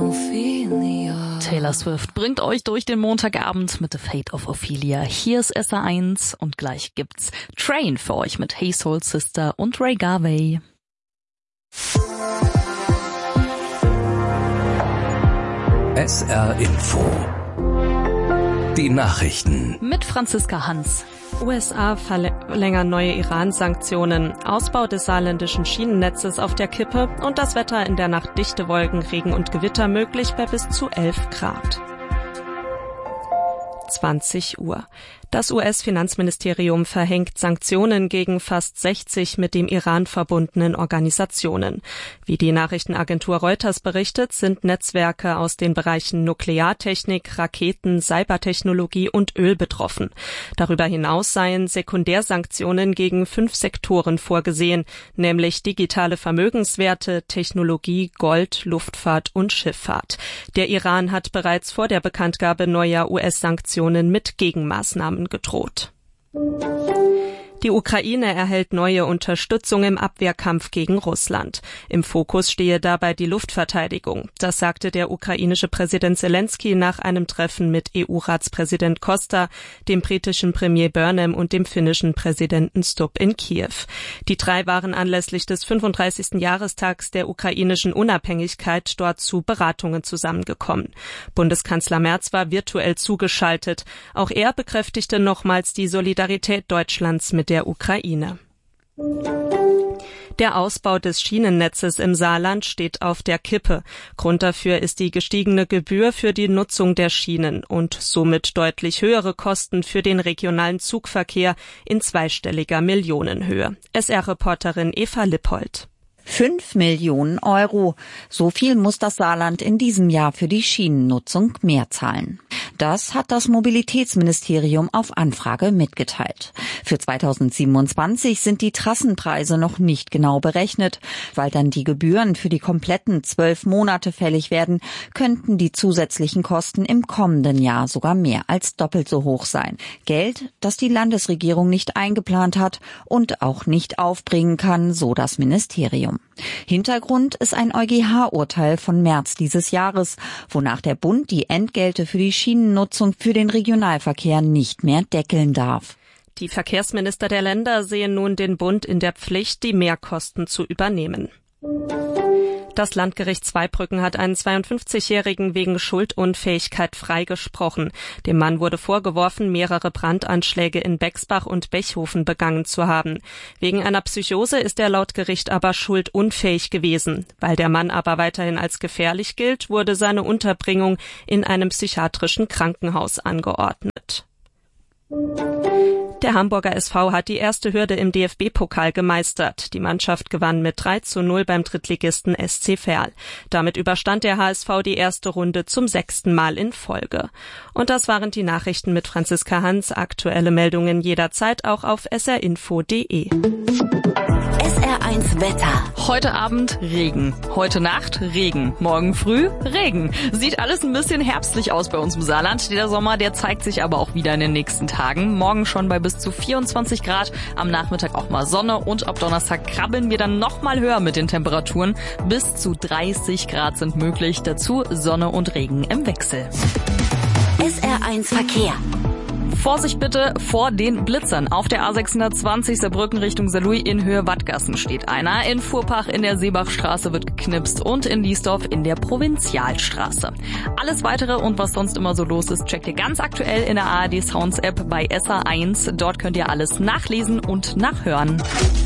Taylor Swift bringt euch durch den Montagabend mit The Fate of Ophelia. Hier ist SR1 und gleich gibt's Train für euch mit Hey Soul Sister und Ray Garvey. SR Info. Die Nachrichten. Mit Franziska Hans. USA verlängern neue Iran-Sanktionen, Ausbau des saarländischen Schienennetzes auf der Kippe und das Wetter in der Nacht dichte Wolken, Regen und Gewitter möglich bei bis zu 11 Grad. 20 Uhr. Das US-Finanzministerium verhängt Sanktionen gegen fast 60 mit dem Iran verbundenen Organisationen. Wie die Nachrichtenagentur Reuters berichtet, sind Netzwerke aus den Bereichen Nukleartechnik, Raketen, Cybertechnologie und Öl betroffen. Darüber hinaus seien Sekundärsanktionen gegen 5 Sektoren vorgesehen, nämlich digitale Vermögenswerte, Technologie, Gold, Luftfahrt und Schifffahrt. Der Iran hat bereits vor der Bekanntgabe neuer US-Sanktionen mit Gegenmaßnahmen gedroht. Die Ukraine erhält neue Unterstützung im Abwehrkampf gegen Russland. Im Fokus stehe dabei die Luftverteidigung. Das sagte der ukrainische Präsident Zelensky nach einem Treffen mit EU-Ratspräsident Costa, dem britischen Premier Burnham und dem finnischen Präsidenten Stubb in Kiew. Die 3 waren anlässlich des 35. Jahrestags der ukrainischen Unabhängigkeit dort zu Beratungen zusammengekommen. Bundeskanzler Merz war virtuell zugeschaltet. Auch er bekräftigte nochmals die Solidarität Deutschlands mit der Ukraine. Der Ausbau des Schienennetzes im Saarland steht auf der Kippe. Grund dafür ist die gestiegene Gebühr für die Nutzung der Schienen und somit deutlich höhere Kosten für den regionalen Zugverkehr in zweistelliger Millionenhöhe. SR-Reporterin Eva Lippold. 5 Millionen Euro. So viel muss das Saarland in diesem Jahr für die Schienennutzung mehr zahlen. Das hat das Mobilitätsministerium auf Anfrage mitgeteilt. Für 2027 sind die Trassenpreise noch nicht genau berechnet. Weil dann die Gebühren für die kompletten 12 Monate fällig werden, könnten die zusätzlichen Kosten im kommenden Jahr sogar mehr als doppelt so hoch sein. Geld, das die Landesregierung nicht eingeplant hat und auch nicht aufbringen kann, so das Ministerium. Hintergrund ist ein EuGH-Urteil von März dieses Jahres, wonach der Bund die Entgelte für die Schienennutzung für den Regionalverkehr nicht mehr deckeln darf. Die Verkehrsminister der Länder sehen nun den Bund in der Pflicht, die Mehrkosten zu übernehmen. Das Landgericht Zweibrücken hat einen 52-Jährigen wegen Schuldunfähigkeit freigesprochen. Dem Mann wurde vorgeworfen, mehrere Brandanschläge in Bexbach und Bechhofen begangen zu haben. Wegen einer Psychose ist er laut Gericht aber schuldunfähig gewesen. Weil der Mann aber weiterhin als gefährlich gilt, wurde seine Unterbringung in einem psychiatrischen Krankenhaus angeordnet. Der Hamburger SV hat die erste Hürde im DFB-Pokal gemeistert. Die Mannschaft gewann mit 3:0 beim Drittligisten SC Verl. Damit überstand der HSV die erste Runde zum 6. Mal in Folge. Und das waren die Nachrichten mit Franziska Hans. Aktuelle Meldungen jederzeit auch auf srinfo.de. SR1 Wetter. Heute Abend Regen, heute Nacht Regen, morgen früh Regen. Sieht alles ein bisschen herbstlich aus bei uns im Saarland. Der Sommer, der zeigt sich aber auch wieder in den nächsten Tagen. Morgen schon bei bis zu 24 Grad, am Nachmittag auch mal Sonne und ab Donnerstag krabbeln wir dann nochmal höher mit den Temperaturen. Bis zu 30 Grad sind möglich, dazu Sonne und Regen im Wechsel. SR1 Verkehr. Vorsicht bitte vor den Blitzern. Auf der A620 Saarbrücken Richtung Saarlouis in Höhe Wattgassen steht einer. In Fuhrpach in der Seebachstraße wird geknipst und in Liesdorf in der Provinzialstraße. Alles weitere und was sonst immer so los ist, checkt ihr ganz aktuell in der ARD Sounds App bei SR1. Dort könnt ihr alles nachlesen und nachhören.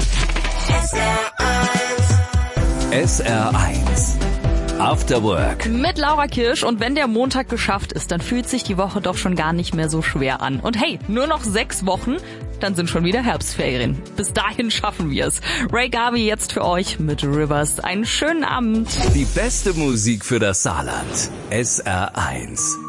SR1 After Work. Mit Laura Kirsch, und wenn der Montag geschafft ist, dann fühlt sich die Woche doch schon gar nicht mehr so schwer an. Und hey, nur noch 6 Wochen, dann sind schon wieder Herbstferien. Bis dahin schaffen wir es. Ray Garvey jetzt für euch mit Rivers. Einen schönen Abend. Die beste Musik für das Saarland. SR1.